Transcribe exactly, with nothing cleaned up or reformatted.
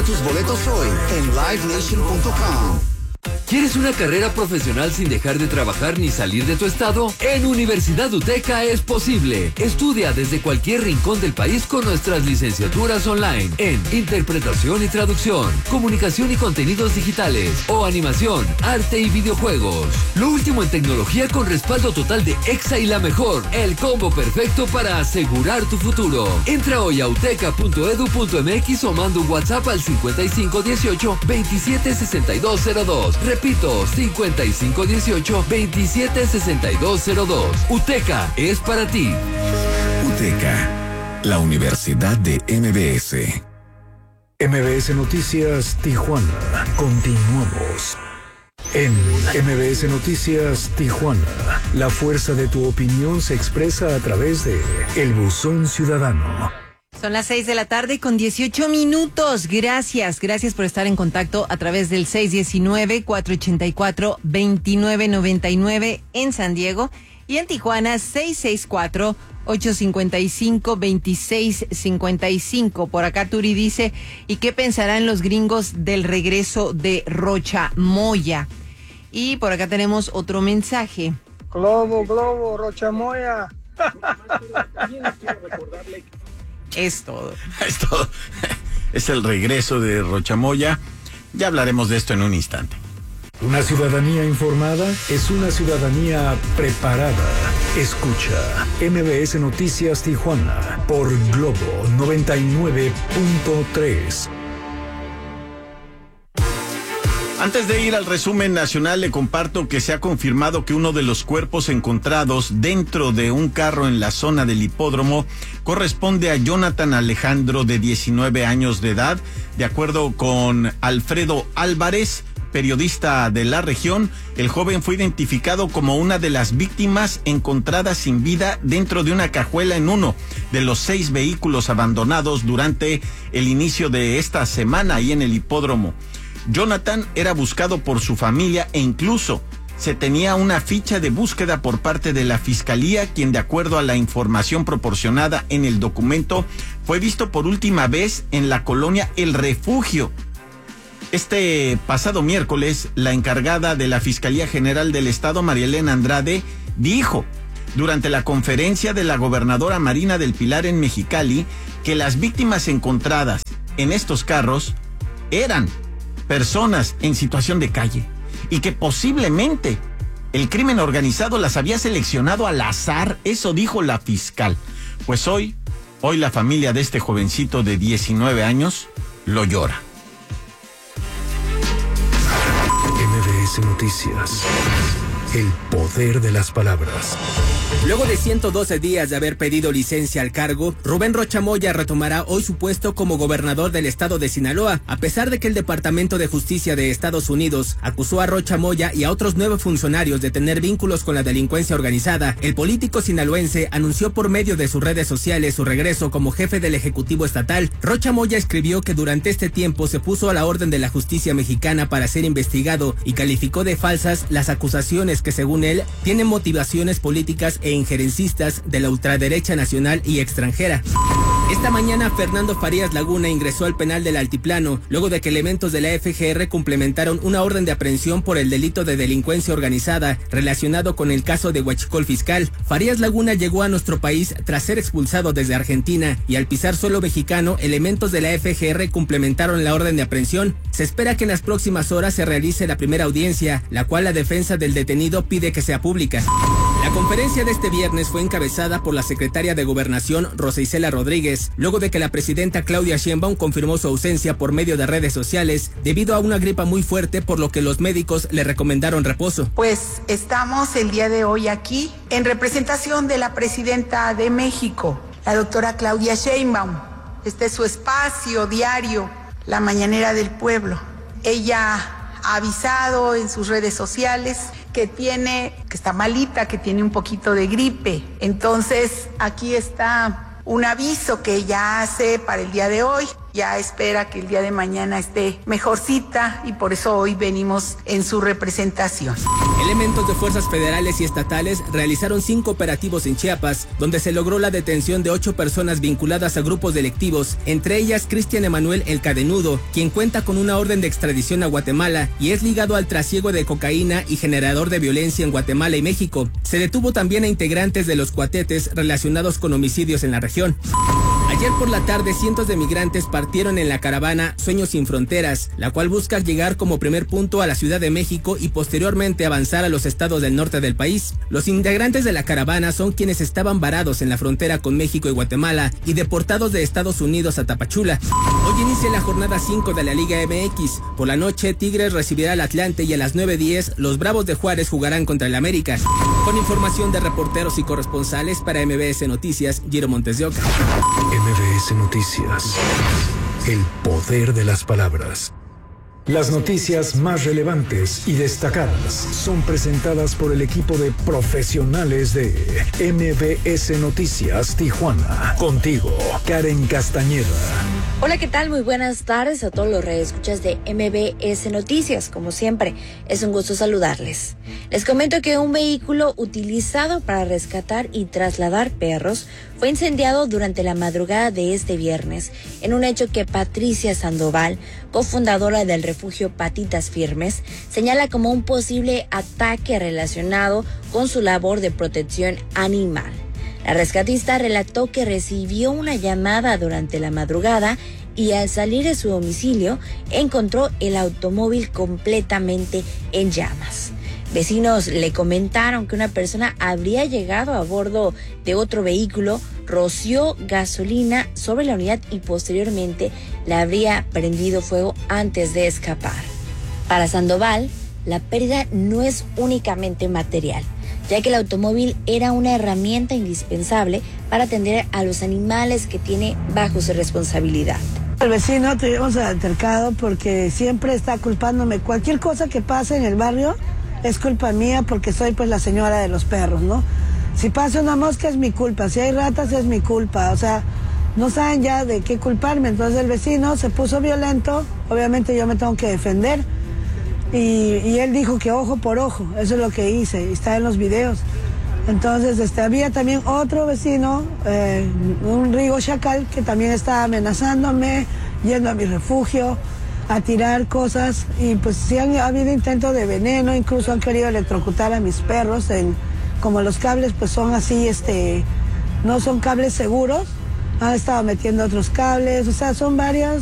tus boletos hoy en live nation punto com. ¿Quieres una carrera profesional sin dejar de trabajar ni salir de tu estado? En Universidad UTECA es posible. Estudia desde cualquier rincón del país con nuestras licenciaturas online en Interpretación y Traducción, Comunicación y Contenidos Digitales o Animación, Arte y Videojuegos. Lo último en tecnología con respaldo total de EXA y la mejor. El combo perfecto para asegurar tu futuro. Entra hoy a uteca punto edu punto mx o manda un WhatsApp al cincuenta y cinco dieciocho veintisiete sesenta y dos cero dos. Repito, cincuenta y cinco dieciocho veintisiete sesenta y dos cero dos. UTECA es para ti. UTECA, la Universidad de M B S. M B S Noticias Tijuana. Continuamos. En M B S Noticias Tijuana, la fuerza de tu opinión se expresa a través de El Buzón Ciudadano. Son las seis de la tarde con dieciocho minutos. Gracias, gracias por estar en contacto a través del seis uno nueve, cuatro ocho cuatro, dos nueve nueve nueve en San Diego y en Tijuana seis seis cuatro, ocho cinco cinco, dos seis cinco cinco. Por acá Turi dice, ¿y qué pensarán los gringos del regreso de Rocha Moya? Y por acá tenemos otro mensaje. Globo, globo, Rocha Moya. Es todo. Es todo. Es el regreso de Rocha Moya. Ya hablaremos de esto en un instante. Una ciudadanía informada es una ciudadanía preparada. Escucha M B S Noticias Tijuana por Globo noventa y nueve punto tres. Antes de ir al resumen nacional, le comparto que se ha confirmado que uno de los cuerpos encontrados dentro de un carro en la zona del hipódromo corresponde a Jonathan Alejandro, de diecinueve años de edad. De acuerdo con Alfredo Álvarez, periodista de la región, el joven fue identificado como una de las víctimas encontradas sin vida dentro de una cajuela en uno de los seis vehículos abandonados durante el inicio de esta semana ahí en el hipódromo. Jonathan era buscado por su familia e incluso se tenía una ficha de búsqueda por parte de la Fiscalía, quien, de acuerdo a la información proporcionada en el documento, fue visto por última vez en la colonia El Refugio. Este pasado miércoles, la encargada de la Fiscalía General del Estado, María Elena Andrade, dijo durante la conferencia de la gobernadora Marina del Pilar en Mexicali que las víctimas encontradas en estos carros eran personas en situación de calle y que posiblemente el crimen organizado las había seleccionado al azar. Eso dijo la fiscal. Pues hoy, hoy la familia de este jovencito de diecinueve años lo llora. M B S Noticias. El poder de las palabras. Luego de ciento doce días de haber pedido licencia al cargo, Rubén Rocha Moya retomará hoy su puesto como gobernador del estado de Sinaloa, a pesar de que el Departamento de Justicia de Estados Unidos acusó a Rocha Moya y a otros nueve funcionarios de tener vínculos con la delincuencia organizada. El político sinaloense anunció por medio de sus redes sociales su regreso como jefe del Ejecutivo Estatal. Rocha Moya escribió que durante este tiempo se puso a la orden de la justicia mexicana para ser investigado y calificó de falsas las acusaciones que, según él, tienen motivaciones políticas e injerencistas de la ultraderecha nacional y extranjera. Esta mañana, Fernando Farías Laguna ingresó al penal del Altiplano, luego de que elementos de la F G R complementaron una orden de aprehensión por el delito de delincuencia organizada relacionado con el caso de Huachicol Fiscal. Farías Laguna llegó a nuestro país tras ser expulsado desde Argentina y al pisar suelo mexicano, elementos de la F G R complementaron la orden de aprehensión. Se espera que en las próximas horas se realice la primera audiencia, la cual la defensa del detenido pide que sea pública. La conferencia de este viernes fue encabezada por la secretaria de Gobernación, Rosa Isela Rodríguez, luego de que la presidenta Claudia Sheinbaum confirmó su ausencia por medio de redes sociales debido a una gripa muy fuerte, por lo que los médicos le recomendaron reposo. Pues estamos el día de hoy aquí en representación de la presidenta de México, la doctora Claudia Sheinbaum. Este es su espacio diario, la mañanera del pueblo. Ella ha avisado en sus redes sociales que tiene, que está malita, que tiene un poquito de gripe. Entonces, aquí está un aviso que ella hace para el día de hoy. ya espera que el día de mañana esté mejorcita y por eso hoy venimos en su representación. Elementos de fuerzas federales y estatales realizaron cinco operativos en Chiapas, donde se logró la detención de ocho personas vinculadas a grupos delictivos, entre ellas Cristian Emanuel El Cadenudo, quien cuenta con una orden de extradición a Guatemala y es ligado al trasiego de cocaína y generador de violencia en Guatemala y México. Se detuvo también a integrantes de los cuatetes relacionados con homicidios en la región. Ayer por la tarde, cientos de migrantes partieron en la caravana Sueños sin Fronteras, la cual busca llegar como primer punto a la Ciudad de México y posteriormente avanzar a los estados del norte del país. Los integrantes de la caravana son quienes estaban varados en la frontera con México y Guatemala y deportados de Estados Unidos a Tapachula. Hoy inicia la jornada cinco de la Liga M X. Por la noche, Tigres recibirá al Atlante y a las nueve diez los Bravos de Juárez jugarán contra el América. Con información de reporteros y corresponsales para M B S Noticias, Giro Montes de Oca. M B S Noticias. El poder de las palabras. Las noticias más relevantes y destacadas son presentadas por el equipo de profesionales de M B S Noticias Tijuana. Contigo, Karen Castañeda. Hola, ¿qué tal? Muy buenas tardes a todos los radioescuchas de M B S Noticias. Como siempre, es un gusto saludarles. Les comento que un vehículo utilizado para rescatar y trasladar perros fue incendiado durante la madrugada de este viernes, en un hecho que Patricia Sandoval, cofundadora del refugio Patitas Firmes, señala como un posible ataque relacionado con su labor de protección animal. La rescatista relató que recibió una llamada durante la madrugada y al salir de su domicilio encontró el automóvil completamente en llamas. Vecinos le comentaron que una persona habría llegado a bordo de otro vehículo, roció gasolina sobre la unidad y posteriormente le habría prendido fuego antes de escapar. Para Sandoval, la pérdida no es únicamente material, ya que el automóvil era una herramienta indispensable para atender a los animales que tiene bajo su responsabilidad. El vecino tuvimos altercado porque siempre está culpándome. Cualquier cosa que pase en el barrio es culpa mía porque soy pues la señora de los perros, ¿no? Si pasa una mosca es mi culpa, si hay ratas es mi culpa, o sea, no saben ya de qué culparme. Entonces el vecino se puso violento, obviamente yo me tengo que defender. Y, y él dijo que ojo por ojo, eso es lo que hice, y está en los videos. Entonces este, había también otro vecino, eh, un Rigo Chacal, que también estaba amenazándome, yendo a mi refugio, a tirar cosas, y pues sí han, ha habido intentos de veneno, incluso han querido electrocutar a mis perros, en, como los cables pues son así, este, no son cables seguros, han estado metiendo otros cables, o sea, son varias